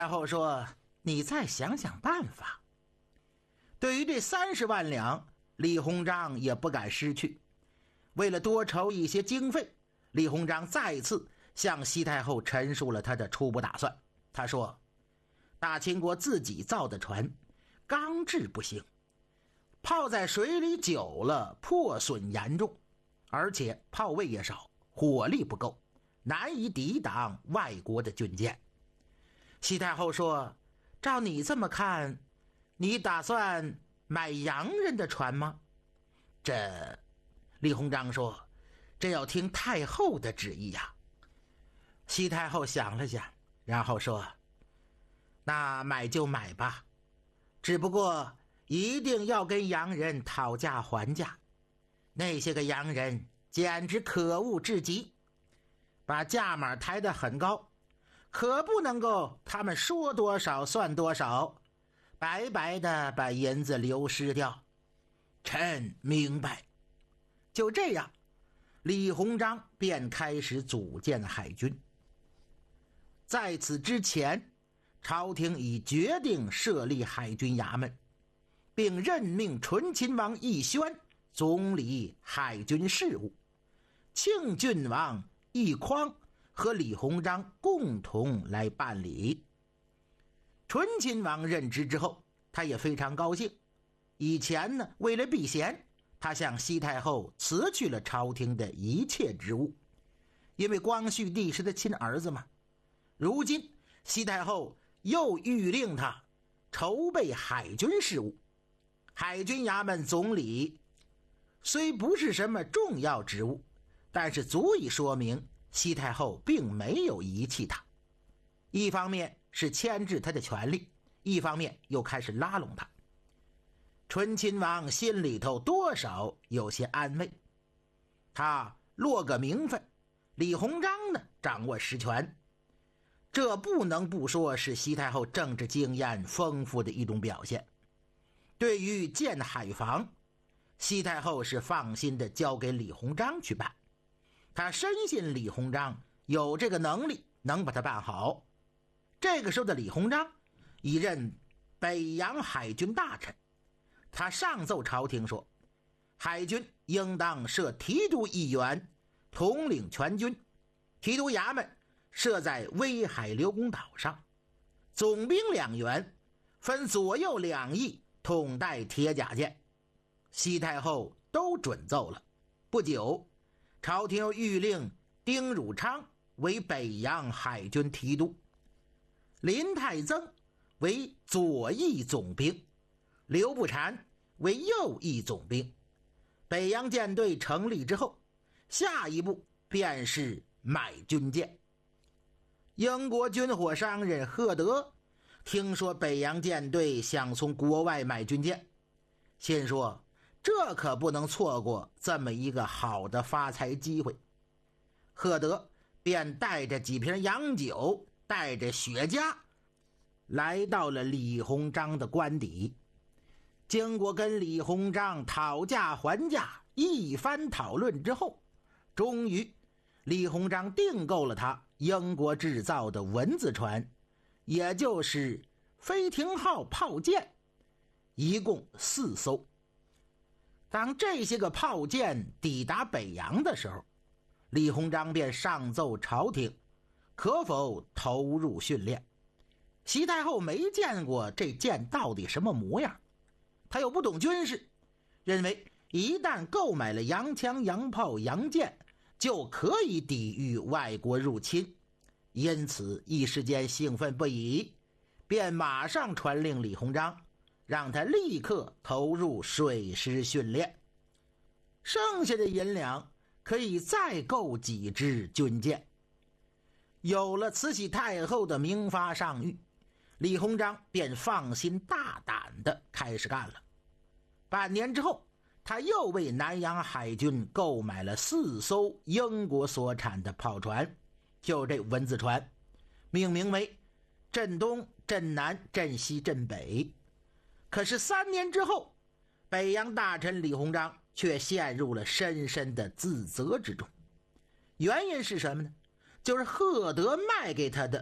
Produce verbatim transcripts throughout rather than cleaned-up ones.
然后说：“你再想想办法。”对于这三十万两，李鸿章也不敢失去。为了多筹一些经费，李鸿章再次向西太后陈述了他的初步打算。他说：“大清国自己造的船，钢制不行，泡在水里久了破损严重，而且炮位也少，火力不够，难以抵挡外国的军舰。”西太后说：“照你这么看，你打算买洋人的船吗？”这李鸿章说：“这要听太后的旨意呀。”西太后想了想，然后说：“那买就买吧，只不过一定要跟洋人讨价还价。那些个洋人简直可恶至极，把价码抬得很高，可不能够他们说多少算多少，白白的把银子流失掉。臣明白。”就这样，李鸿章便开始组建海军。在此之前，朝廷已决定设立海军衙门，并任命醇亲王奕宣总理海军事务，庆郡王奕匡和李鸿章共同来办理。醇亲王任职之后，他也非常高兴。以前呢，为了避嫌，他向西太后辞去了朝廷的一切职务，因为光绪帝是他亲儿子嘛。如今西太后又谕令他筹备海军事务。海军衙门总理虽不是什么重要职务，但是足以说明西太后并没有遗弃他。一方面是牵制他的权力，一方面又开始拉拢他。醇亲王心里头多少有些安慰，他落个名分，李鸿章呢掌握实权，这不能不说是西太后政治经验丰富的一种表现。对于建海防，西太后是放心的交给李鸿章去办，他深信李鸿章有这个能力能把它办好。这个时候的李鸿章已任北洋海军大臣，他上奏朝廷说，海军应当设提督一员，统领全军，提督衙门设在威海刘公岛上，总兵两员分左右两翼，统带铁甲舰。西太后都准奏了。不久，朝廷又谕令丁汝昌为北洋海军提督，林泰增为左翼总兵，刘步蟾为右翼总兵。北洋舰队成立之后，下一步便是买军舰。英国军火商人赫德听说北洋舰队想从国外买军舰，心说这可不能错过这么一个好的发财机会。赫德便带着几瓶洋酒，带着雪茄，来到了李鸿章的官邸。经过跟李鸿章讨价还价一番讨论之后，终于李鸿章订购了他英国制造的蚊子船，也就是飞艇号炮舰，一共四艘。当这些个炮舰抵达北洋的时候，李鸿章便上奏朝廷，可否投入训练。西太后没见过这舰到底什么模样，他又不懂军事，认为一旦购买了洋枪洋炮洋舰，就可以抵御外国入侵，因此一时间兴奋不已，便马上传令李鸿章，让他立刻投入水师训练，剩下的银两可以再购几支军舰。有了慈禧太后的明发上谕，李鸿章便放心大胆地开始干了。半年之后，他又为南洋海军购买了四艘英国所产的炮船，就这蚊子船，命名为镇东、镇南、镇西、镇北。可是三年之后，北洋大臣李鸿章却陷入了深深的自责之中。原因是什么呢？就是赫德卖给他的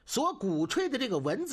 所鼓吹的这个文字